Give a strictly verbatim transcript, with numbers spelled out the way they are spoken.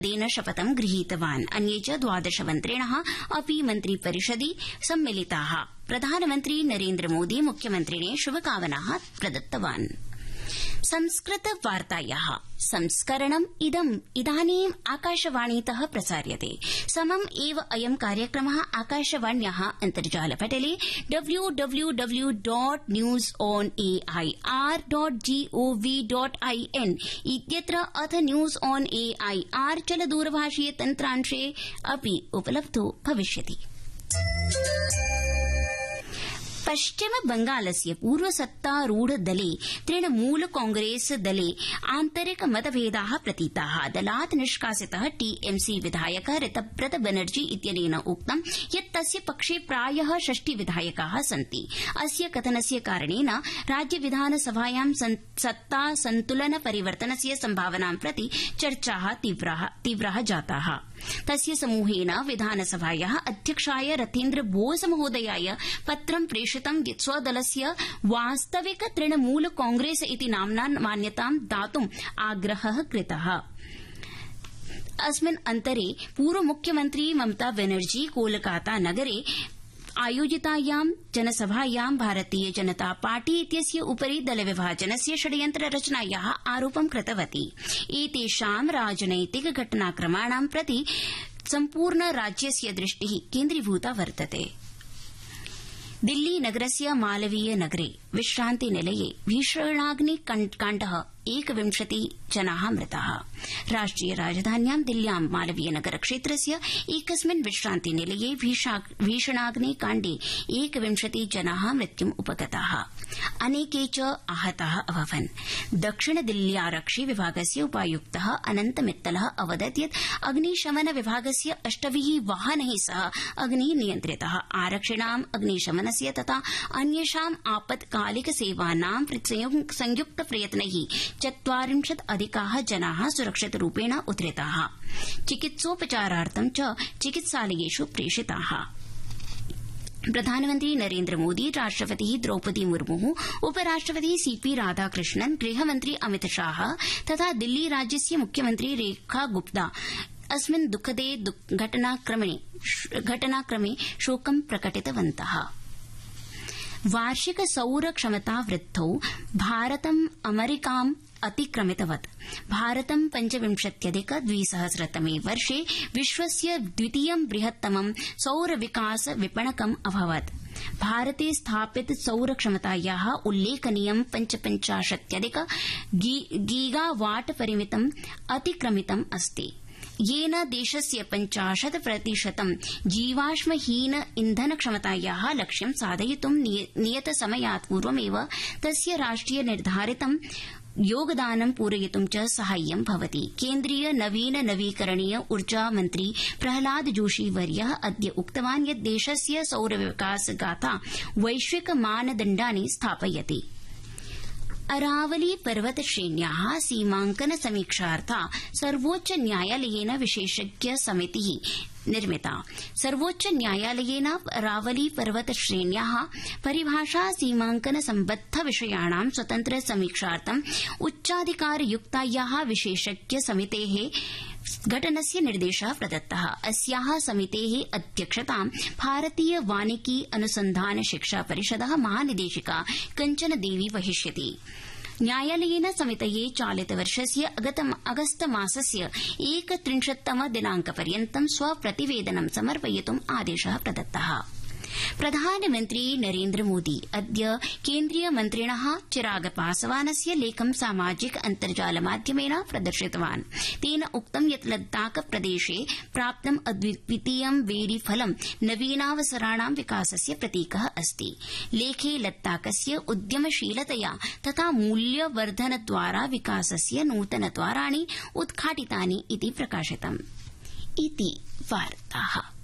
तेन शपथं गृहीतवान्। अन्ये च द्वादश मन्त्रिणः अपि मन्त्रिपरिषदि सम्मिलिताः। प्रधानमन्त्री नरेन्द्र मोदी मुख्यमन्त्रिणे शुभकामनाः प्रदत्तवान्। संस्कृत वार्तायाः संस्करणम् इदम् इदानीम् आकाशवाणीतः प्रसार्यते। समम् एव अयं कार्यक्रमः आकाशवाण्याः अन्तर्जालपटले W W W dot news on A I R dot gov dot I N इत्यत्र अथ news on A I R चलदूरभाषीय तन्त्रांशे अपि उपलब्धो भविष्यति। पश्चिम बंगालस्य पूर्वसत्तारूढ़ दले तृणमूल कांग्रेस दले आन्तरिक मतभेदाः प्रतीताः। दलात् निष्कासितः टीएमसी विधायकः ऋतव्रत बनर्जी इत्यनेन उक्तं यत् तस्य पक्षे प्रायः षष्टि विधायकाः सन्ति। अस्य कथनस्य कारणेन राज्य विधानसभायां सत्ता संतुलन परिवर्तनस्य सम्भावनां प्रति चर्चाः तीव्राः जाताः। तस्य समूहेन विधानसभायाः अध्यक्षाय रथेन्द्र बोस महोदयाय पत्रं प्रेषितं यत् स्वदलस्य वास्तविक तृणमूल कांग्रेस इति नाम्ना मान्यतां दातुम् आग्रहः कृतः। अस्मिन् अन्तरे पूर्वमुख्यमन्त्री ममता बनर्जी कोलकाता नगरे आयोजितायां जनसभायां भारतीय जनता पार्टी इत्यस्य उपरि दलविभाजनस्य षड्यन्त्र रचनायाः आरोपं कृतवती। एतेषां राजनैतिक घटनाक्रमाणां प्रति सम्पूर्ण राज्यस्य दृष्टिः केन्द्रीभूता वर्तते। दिल्ली नगरस्य मालवीय नगरे विश्रान्ति निलये भीषणाग्निकाण्डः एकविंशति जनाः मृताः। राष्ट्रिय राजधान्यां दिल्ल्यां मालवीय नगर क्षेत्रस्य एकस्मिन् विश्रान्ति निलये भीषणाग्निकाण्डे एकविंशति जनाः मृत्युम् उपगताः। अनेके च आहताः अभवन्। दक्षिण दिल्ल्यारक्षि विभागस्य उपायुक्तः अनन्त मित्तलः अवदत् यत् अग्निशमन विभागस्य अष्टभिः वाहनैः सह अग्निः नियन्त्रितः। आरक्षिणाम् अग्निशमनस्य तथा अन्येषाम् आपत्कालिक सेवानां संयुक्त प्रयत्नैः चत्वारिंशत् अधिकाः जनाः सुरक्षितरूपेण उद्धृताः। चिकित्सोपचारार्थं च चिकित्सालयेषु प्रेषिताः। प्रधानमन्त्री नरेन्द्र मोदी, राष्ट्रपतिः द्रौपदी मुर्मुः, उपराष्ट्रपतिः सीपी राधाकृष्णन्, गृहमन्त्री अमित शाह तथा दिल्ली राज्यस्य मुख्यमन्त्री रेखा गुप्ता अस्मिन् दुःखदे घटनाक्रमे शोकं प्रकटितवन्तः। वार्षिक सौर क्षमता वृद्धौ भारतम् अमेरिकाम् अतिक्रमितवत्। भारतं पञ्चविंशत्यधिक द्विसहस्रतमे वर्षे विश्वस्य द्वितीयं बृहत्तमं सौर विकास विपणकम् अभवत्। भारते स्थापित सौर क्षमतायाः उल्लेखनीयं पञ्चपञ्चाशत्यधिक गीगावाट परिमितम् अतिक्रमितम् अस्ति, येन देशस्य पञ्चाशत् प्रतिशतं जीवाश्महीन इन्धन क्षमतायाः लक्ष्यं साधयितुं नियत समयात् पूर्वमेव तस्य राष्ट्रिय निर्धारितं योगदानं पूरयितुं च साहाय्यं भवति। केन्द्रीय नवीन नवीकरणीय ऊर्जा मन्त्री प्रहलाद जोशी वर्यः अद्य उक्तवान् यत् देशस्य सौर विकास गाथा वैश्विक मानदण्डानि स्थापयति। अरावली पर्वत श्रेण्याः सीमांकन समीक्षार्था सर्वोच्च न्यायालयेन विशेषज्ञ समितिः निर्मिता। सर्वोच्च न्यायालयेन अरावली पर्वत श्रेण्याः परिभाषा सीमांकन सम्बद्ध विषयाणां स्वतन्त्र समीक्षार्थं उच्चाधिकारयुक्तायाः विशेषज्ञ समितेः गठनस्य निर्देशः प्रदत्तः। अस्याः समितेः अध्यक्षतां भारतीय वानिकी अनुसन्धान शिक्षा परिषदः महानिदेशिका कञ्चन देवी वहिष्यति। न्यायालयेन समितये चालितवर्षस्य अगस्त मासस्य एकत्रिंशत्तम दिनांकपर्यन्तं स्वप्रतिवेदनं समर्पयितुम् आदेशः प्रदत्तः। प्रधानमन्त्री नरेन्द्र मोदी अद्य केन्द्रीय मन्त्रिणः चिराग पासवानस्य लेखं सामाजिक अन्तर्जाल माध्यमेन प्रदर्शितवान्। तेन उक्तं यत् लद्दाख प्रदेशे प्राप्तम् अद्वितीयं वेरीफलं नवीनावसराणां विकासस्य प्रतीकः अस्ति। लेखे लद्दाखस्य उद्यमशीलतया तथा मूल्यवर्धनद्वारा विकासस्य नूतनद्वाराणि उद्घाटितानि इति प्रकाशितम्। इति वार्ताः।